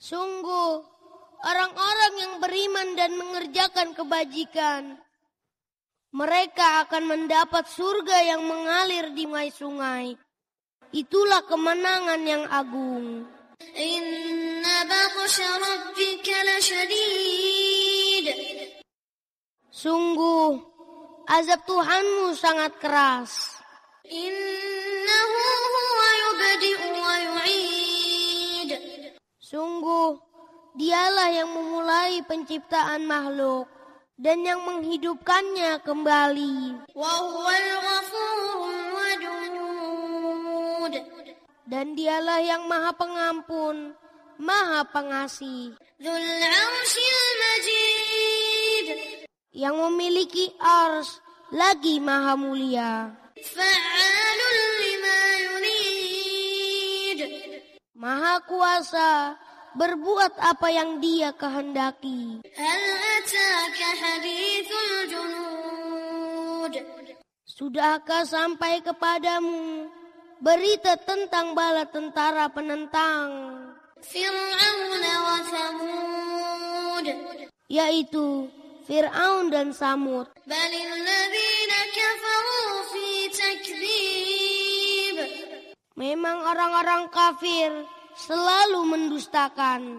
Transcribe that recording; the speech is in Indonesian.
Sungguh, orang-orang yang beriman dan mengerjakan kebajikan, mereka akan mendapat surga yang mengalir di sungai. Itulah kemenangan yang agung. Inna batsha rabbika lasyadid. Sungguh, azab Tuhanmu sangat keras. Innahu huwa yubdi'u wa yu'id. Sungguh, dialah yang memulai penciptaan makhluk dan yang menghidupkannya kembali. Wa huwal ghafurul wadud. Dan dialah yang maha pengampun, maha pengasih. Dzul 'arsyil majid. Yang memiliki ars lagi maha mulia. Fa'alun lima yurid. Maha kuasa berbuat apa yang Dia kehendaki. Hal ataka hadithul junud. Sudahkah sampai kepadamu berita tentang bala tentara penentang, Fir'aun wa Thamud, yaitu Fir'aun dan Samud? Balil ladzina kafaru fi takdzib. Memang orang-orang kafir selalu mendustakan.